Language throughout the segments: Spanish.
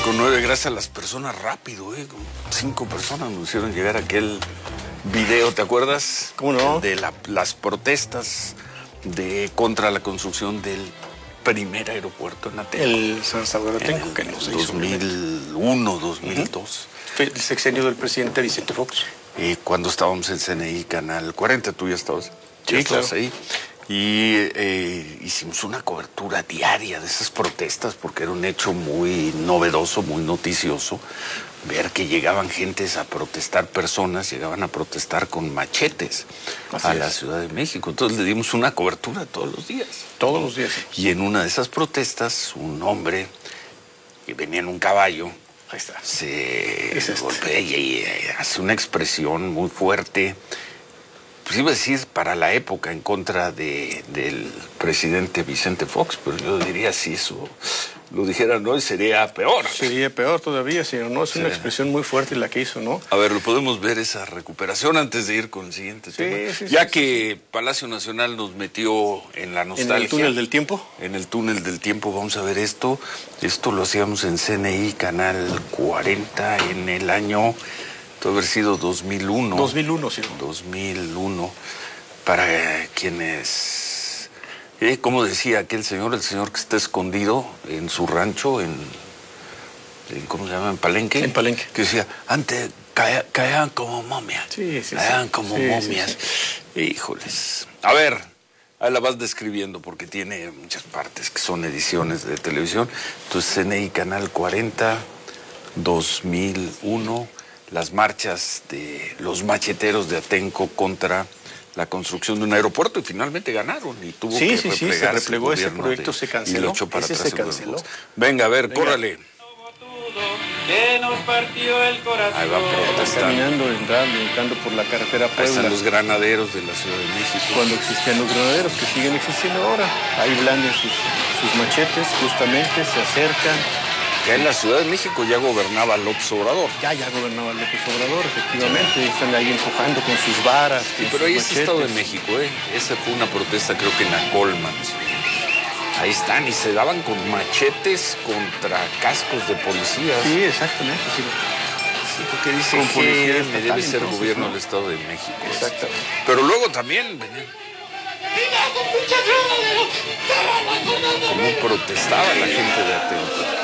9:09, gracias a las personas rápido, como 5 personas nos hicieron llegar aquel video, ¿te acuerdas? ¿Cómo no? De las protestas contra la construcción del primer aeropuerto en Atenco. El San Salvador de Atenco, que no se hizo. 2001, 2002. Fue el sexenio del presidente Vicente Fox. Cuando estábamos en CNI Canal 40, tú ya estabas, claro. ahí. Y hicimos una cobertura diaria de esas protestas porque era un hecho muy novedoso, muy noticioso, ver que llegaban gentes a protestar, personas llegaban a protestar con machetes a la Ciudad de México. Entonces le dimos una cobertura todos los días. Todos los días. Y en una de esas protestas, un hombre que venía en un caballo, ahí está, se golpea y hace una expresión muy fuerte. Pues iba a decir para la época en contra del presidente Vicente Fox, pero yo diría si eso lo dijeran hoy sería peor. Sería peor todavía, señor, ¿no? Es una expresión muy fuerte la que hizo, ¿no? A ver, ¿lo podemos ver esa recuperación antes de ir con el siguiente tema? Ya que Palacio Nacional nos metió en la nostalgia. ¿En el túnel del tiempo? En el túnel del tiempo, vamos a ver esto. Esto lo hacíamos en CNI, Canal 40, en el año... Debe haber sido 2001. 2001, sí. 2001. Para quienes... ¿Cómo decía aquel señor? El señor que está escondido en su rancho, ¿cómo se llama? ¿En Palenque? En Palenque. Que decía, antes caían como momias. Caían como momias. Híjoles. A ver, ahí la vas describiendo porque tiene muchas partes que son ediciones de televisión. Entonces, CNI Canal 40, 2001... las marchas de los macheteros de Atenco contra la construcción de un aeropuerto y finalmente ganaron y tuvo que replegarse. Sí, se replegó ese proyecto, se canceló. Y lo echó para ese atrás. Se canceló. Venga, a ver, córrale. Que nos partió el corazón. Ahí va protestando. Caminando, entrando por la carretera Puebla. Ahí están los granaderos de la Ciudad de México. Cuando existían los granaderos, que siguen existiendo ahora. Ahí blanden sus machetes, justamente, se acercan. Ya en la Ciudad de México ya gobernaba López Obrador. Ya gobernaba López Obrador, efectivamente. Están ahí empujando con sus varas. Sí, pero ahí es Estado de México, Esa fue una protesta, creo que en Acolman. Ahí están, y se daban con machetes contra cascos de policías. Sí, exactamente. Sí, porque dicen que debe ser gobierno del Estado de México. Exactamente. Pero luego también venían. Cómo protestaba la gente de Atenco.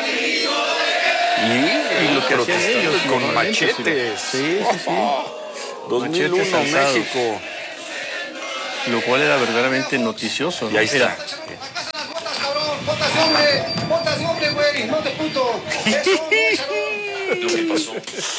Y lo que hacían ellos con machetes. Sí. 2001 México. Lo cual era verdaderamente noticioso, ¿no? Y ahí está. ¡Ponte hombre, güey! ¡No te puto! Lo que pasó.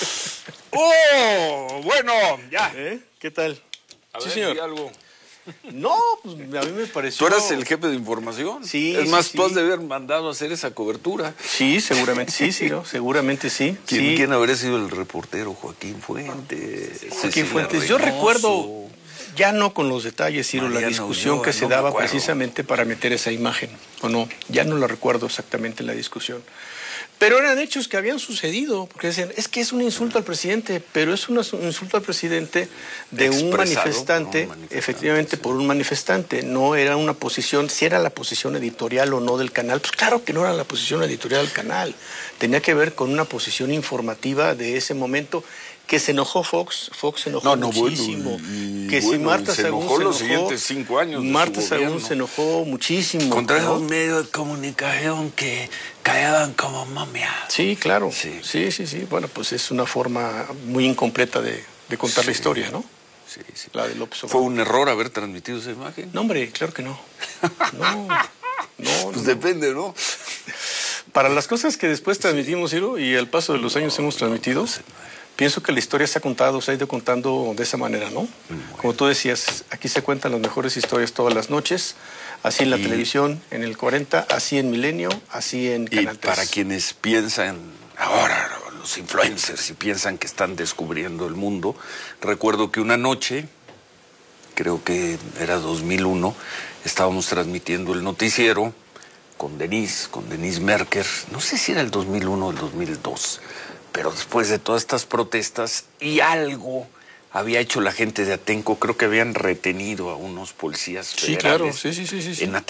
¡Oh! Bueno, ya. ¿Qué tal? A ver, señor. di algo. No, pues a mí me pareció... ¿Tú eras el jefe de información? Sí. Es más, tú has de haber mandado a hacer esa cobertura. Sí, seguramente sí, ¿no? Seguramente sí. ¿Quién habría sido el reportero? Joaquín Fuentes. Joaquín Fuentes. Yo recuerdo, ya no con los detalles, Ciro, la discusión que se daba precisamente para meter esa imagen, ¿o no? Ya no la recuerdo exactamente la discusión. Pero eran hechos que habían sucedido, porque decían, es que es un insulto al presidente, pero es un insulto al presidente de un manifestante, efectivamente por un manifestante, no era una posición, si era la posición editorial o no del canal, pues claro que no era la posición editorial del canal, tenía que ver con una posición informativa de ese momento. Que se enojó Fox se enojó muchísimo. Que si Marta se Sagún enojó los siguientes 5 años. Marta Sagún se enojó muchísimo. Contra esos medios de comunicación que callaban como momia. Sí, claro. Sí. Bueno, pues es una forma muy incompleta de contar la historia, ¿no? Sí. La de López Obrador. ¿Fue un error haber transmitido esa imagen? No, hombre, claro que no. Pues depende, ¿no? Para las cosas que después transmitimos, Ciro, y al paso de los años hemos transmitido, pienso que la historia se ha ido contando de esa manera, ¿no? Como tú decías, aquí se cuentan las mejores historias todas las noches, así en la televisión, en el 40, así en Milenio, así en Canal 3. Para quienes piensan ahora, los influencers, y piensan que están descubriendo el mundo, recuerdo que una noche, creo que era 2001, estábamos transmitiendo el noticiero con Denise Merker, no sé si era el 2001 o el 2002, pero después de todas estas protestas y algo había hecho la gente de Atenco, creo que habían retenido a unos policías federales. Sí, claro, sí. En Atenco.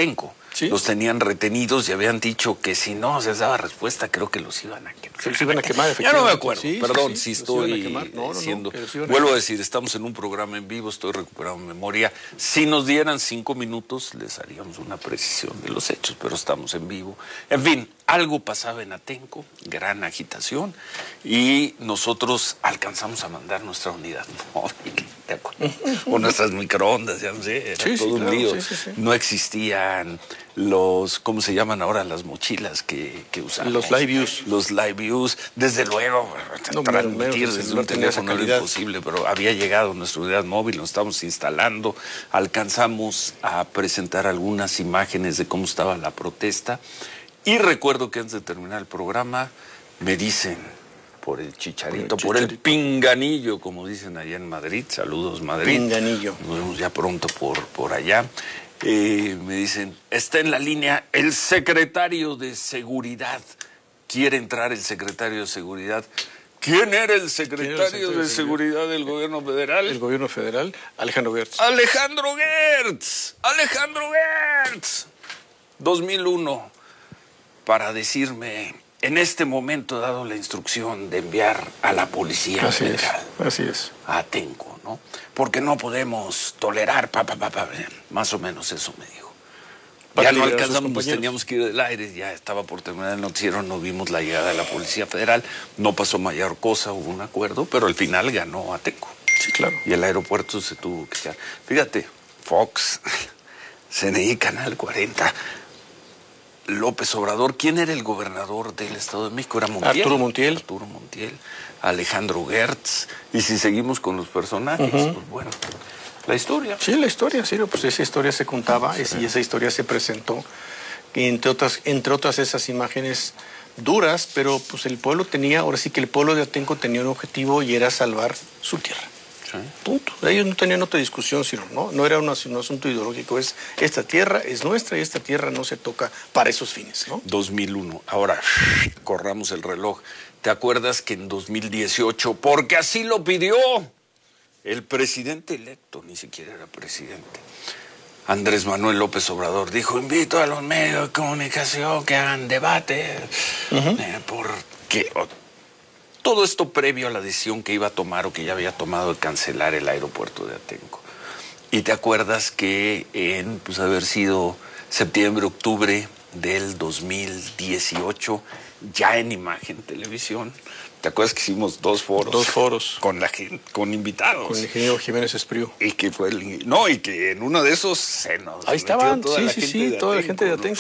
Sí. Los tenían retenidos y habían dicho que si no se les daba respuesta, creo que los iban a quemar. Se los iban a quemar, Ya no me acuerdo, sí, perdón, sí, si los iban a estoy quemar. No, siendo... que los iban a Vuelvo a quemar. decir, estamos en un programa en vivo, estoy recuperando memoria. Si nos dieran 5 minutos, les haríamos una precisión de los hechos, pero estamos en vivo. En fin, algo pasaba en Atenco, gran agitación, y nosotros alcanzamos a mandar nuestra unidad móvil, ¿te acuerdas? O nuestras microondas, ya no sé, era Sí, todo un claro, lío. sí. No existían los, ¿cómo se llaman ahora? Las mochilas que usamos. Los live views. Los live views, desde luego, No, transmitir menos, desde no un tenía esa teléfono era calidad. imposible, pero había llegado nuestra unidad móvil, nos estábamos instalando, alcanzamos a presentar algunas imágenes de cómo estaba la protesta, y recuerdo que antes de terminar el programa me dicen, por el chicharito, por el pinganillo, como dicen allá en Madrid, saludos Madrid. Pinganillo. Nos vemos ya pronto por allá. Me dicen, está en la línea el secretario de Seguridad. Quiere entrar el secretario de Seguridad. ¿Quién era el secretario de Seguridad del gobierno federal? El gobierno federal, Alejandro Gertz. Alejandro Gertz. Alejandro Gertz. 2001, para decirme, en este momento he dado la instrucción de enviar a la policía federal. Así es. A Atenco, ¿no? Porque no podemos tolerar, más o menos eso me dijo. Ya no alcanzamos, pues teníamos que ir del aire, ya estaba por terminar el noticiero, no vimos la llegada de la Policía Federal, no pasó mayor cosa, hubo un acuerdo, pero al final ganó Atenco. Sí, claro. Y el aeropuerto se tuvo que echar. Fíjate, Fox, CNI, Canal 40, López Obrador, ¿quién era el gobernador del Estado de México? Era Montiel. Arturo Montiel. Arturo Montiel, Alejandro Gertz. Y si seguimos con los personajes, pues bueno, la historia. Sí, la historia, sí, pues esa historia se contaba y esa historia se presentó. Y entre otras esas imágenes duras, pero pues el pueblo tenía, ahora sí que el pueblo de Atenco tenía un objetivo y era salvar su tierra. Sí. Punto. Ellos no tenían otra discusión, sino no era un asunto ideológico, es esta tierra es nuestra y esta tierra no se toca para esos fines, ¿no? 2001. Ahora, corramos el reloj. ¿Te acuerdas que en 2018, porque así lo pidió el presidente electo, ni siquiera era presidente, Andrés Manuel López Obrador, dijo, invito a los medios de comunicación que hagan debate, porque todo esto previo a la decisión que iba a tomar o que ya había tomado de cancelar el aeropuerto de Atenco. Y te acuerdas que en, pues, haber sido septiembre, octubre del 2018, ya en Imagen Televisión, ¿te acuerdas que hicimos 2 foros? 2 foros. Con la gente, con invitados. Con el ingeniero Jiménez Espriu. Y que fue y que en uno de esos se nos ahí estaban, metió toda la gente de toda la Atenco, gente de ¿no? Atenco.